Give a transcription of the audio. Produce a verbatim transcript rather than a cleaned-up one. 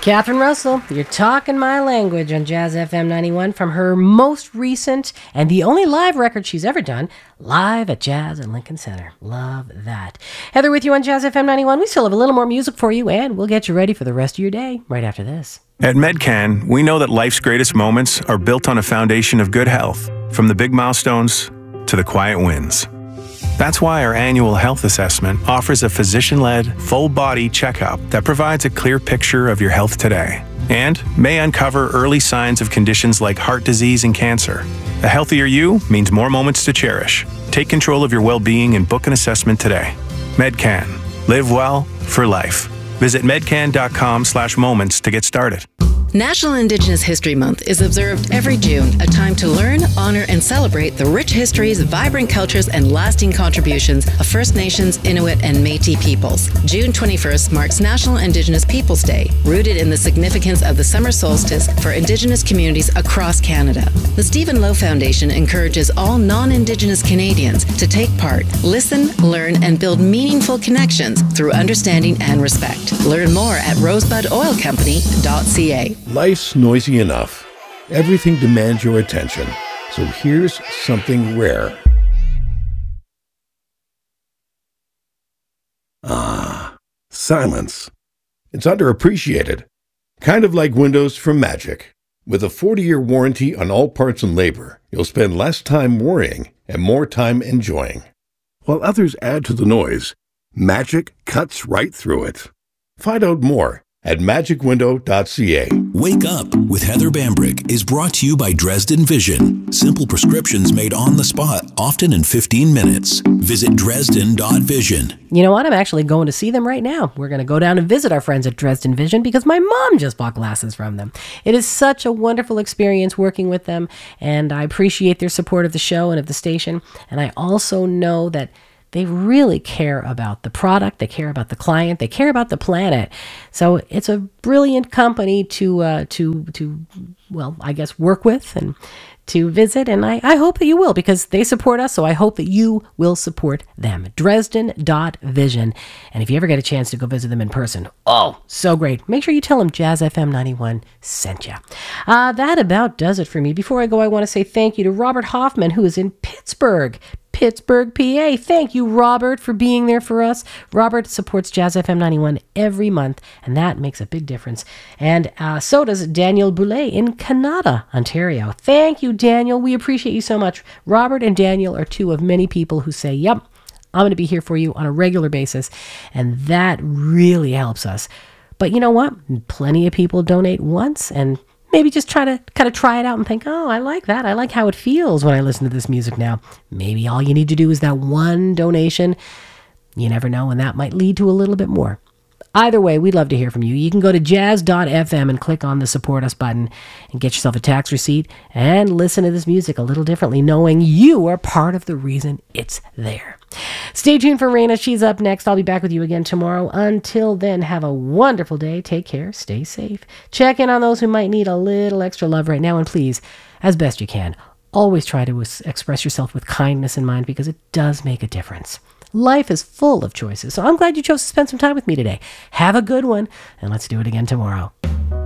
Catherine Russell, you're talking my language on Jazz F M ninety-one from her most recent and the only live record she's ever done, live at Jazz at Lincoln Center. Love that. Heather with you on Jazz F M ninety-one. We still have a little more music for you, and we'll get you ready for the rest of your day right after this. At Medcan, we know that life's greatest moments are built on a foundation of good health, from the big milestones to the quiet wins. That's why our annual health assessment offers a physician-led, full-body checkup that provides a clear picture of your health today and may uncover early signs of conditions like heart disease and cancer. A healthier you means more moments to cherish. Take control of your well-being and book an assessment today. Medcan. Live well for life. Visit medcan.com slash moments to get started. National Indigenous History Month is observed every June, a time to learn, honor, and celebrate the rich histories, vibrant cultures, and lasting contributions of First Nations, Inuit, and Métis peoples. June twenty-first marks National Indigenous Peoples Day, rooted in the significance of the summer solstice for Indigenous communities across Canada. The Stephen Lowe Foundation encourages all non-Indigenous Canadians to take part, listen, learn, and build meaningful connections through understanding and respect. Learn more at rosebud oil company dot c a. Life's noisy enough. Everything demands your attention. So here's something rare. Ah, silence. It's underappreciated. Kind of like Windows from Magic. With a forty-year warranty on all parts and labor, you'll spend less time worrying and more time enjoying. While others add to the noise, Magic cuts right through it. Find out more at magic window dot c a. Wake Up with Heather Bambrick is brought to you by Dresden Vision. Simple prescriptions made on the spot, often in fifteen minutes. Visit dresden dot vision. You know what? I'm actually going to see them right now. We're going to go down and visit our friends at Dresden Vision because my mom just bought glasses from them. It is such a wonderful experience working with them, and I appreciate their support of the show and of the station. And I also know that they really care about the product, they care about the client, they care about the planet. So it's a brilliant company to, uh, to, to, well, I guess work with and to visit. And I, I hope that you will, because they support us. So I hope that you will support them. Dresden dot vision. And if you ever get a chance to go visit them in person, oh, so great. Make sure you tell them Jazz F M ninety-one sent you. Uh, that about does it for me. Before I go, I want to say thank you to Robert Hoffman, who is in Pittsburgh. Pittsburgh, P A. Thank you, Robert, for being there for us. Robert supports Jazz F M ninety-one every month, and that makes a big difference. And uh, so does Daniel Boulay in Canada, Ontario. Thank you, Daniel. We appreciate you so much. Robert and Daniel are two of many people who say, yep, I'm going to be here for you on a regular basis, and that really helps us. But you know what? Plenty of people donate once, and maybe just try to kind of try it out and think, oh, I like that. I like how it feels when I listen to this music now. Maybe all you need to do is that one donation. You never know, and that might lead to a little bit more. Either way, we'd love to hear from you. You can go to jazz dot f m and click on the Support Us button and get yourself a tax receipt and listen to this music a little differently, knowing you are part of the reason it's there. Stay tuned for Raina. She's up next. I'll be back with you again tomorrow. Until then, have a wonderful day. Take care. Stay safe. Check in on those who might need a little extra love right now. And please, as best you can, always try to express yourself with kindness in mind, because it does make a difference. Life is full of choices, so I'm glad you chose to spend some time with me today. Have a good one, and let's do it again tomorrow.